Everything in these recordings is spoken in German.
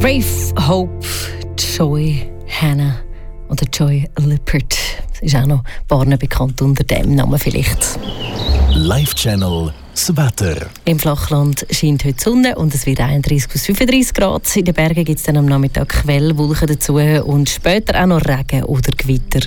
Brave, Hope, Joy, Hannah oder Joy Lippert. Das ist auch noch Barne bekannt unter dem Namen vielleicht. Live-Channel das Wetter. Im Flachland scheint heute die Sonne und es wird 31 bis 35 Grad. In den Bergen gibt es dann am Nachmittag Quellwolken dazu und später auch noch Regen oder Gewitter.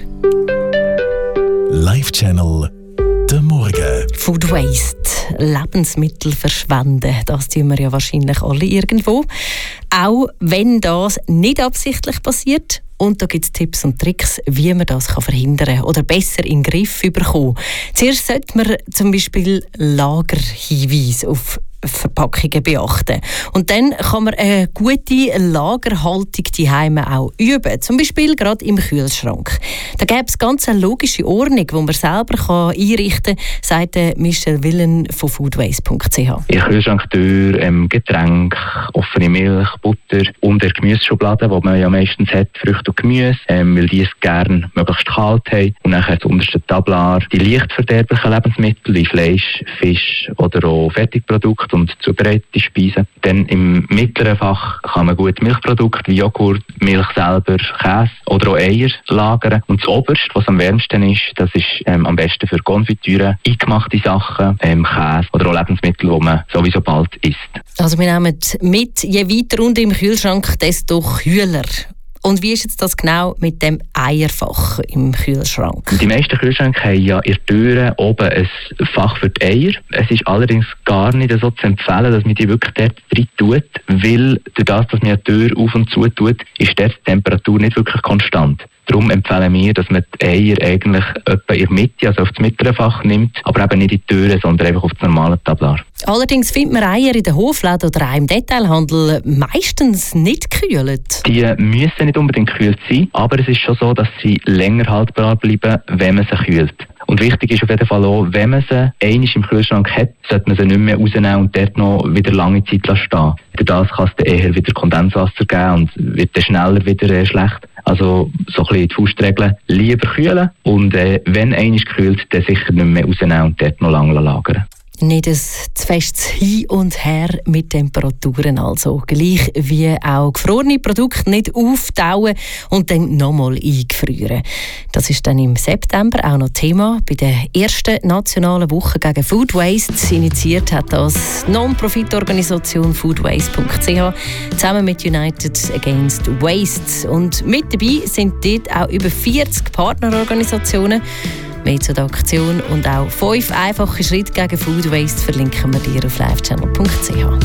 Live-Channel der Morgen. Food Waste, Lebensmittel verschwenden, das tun wir ja wahrscheinlich alle irgendwo. Auch wenn das nicht absichtlich passiert. Und da gibt es Tipps und Tricks, wie man das verhindern kann oder besser in den Griff bekommen. Zuerst sollte man zum Beispiel Lagerhinweise auf Verpackungen beachten. Und dann kann man eine gute Lagerhaltung daheim auch üben. Zum Beispiel gerade im Kühlschrank. Da gäbe es ganz eine logische Ordnung, die man selber einrichten kann, sagt Michel Willen von foodwaste.ch. In der Kühlschranktür Getränke, offene Milch, Butter und der Gemüseschublade, die man ja meistens hat, Früchte und Gemüse, weil die es gerne möglichst kalt haben. Und nachher das unterste Tablar, die leicht verderblichen Lebensmittel wie Fleisch, Fisch oder auch Fertigprodukte und zubereitete Speisen. Dann im mittleren Fach kann man gut Milchprodukte wie Joghurt, Milch selber, Käse oder auch Eier lagern. Und das Oberste, was am wärmsten ist, das ist am besten für Konfitüre, eingemachte Sachen, Käse oder auch Lebensmittel, die man sowieso bald isst. Also wir nehmen mit, je weiter unten im Kühlschrank, desto kühler. Und wie ist jetzt das genau mit dem Eierfach im Kühlschrank? Die meisten Kühlschränke haben ja in der Türe oben ein Fach für die Eier. Es ist allerdings gar nicht so zu empfehlen, dass man die wirklich dort rein tut, weil durch das, dass man die Tür auf und zu tut, ist dort die Temperatur nicht wirklich konstant. Darum empfehlen wir, dass man die Eier eigentlich etwa in der Mitte, also auf das mittlere Fach nimmt, aber eben nicht in die Türe, sondern einfach auf das normale Tablar. Allerdings findet man Eier in den Hofläden oder auch im Detailhandel meistens nicht gekühlt. Die müssen nicht unbedingt gekühlt sein, aber es ist schon so, dass sie länger haltbar bleiben, wenn man sie kühlt. Und wichtig ist auf jeden Fall auch, wenn man sie einmal im Kühlschrank hat, sollte man sie nicht mehr rausnehmen und dort noch wieder lange Zeit stehen. Durch das kann es dann eher wieder Kondenswasser geben und wird dann schneller wieder schlecht. Also so ein bisschen die Faustregel, lieber kühlen und wenn einmal gekühlt, dann sicher nicht mehr rausnehmen und dort noch lange lagern. Nicht ein zu festes Hin und Her mit Temperaturen, also gleich wie auch gefrorene Produkte nicht auftauen und dann nochmal eingefrieren. Das ist dann im September auch noch Thema bei der ersten nationalen Woche gegen Food Waste. Initiiert hat das Non-Profit-Organisation foodwaste.ch zusammen mit United Against Waste. Und mit dabei sind dort auch über 40 Partnerorganisationen. Mehr zu der Aktion und auch 5 einfache Schritte gegen Food Waste verlinken wir dir auf livechannel.ch.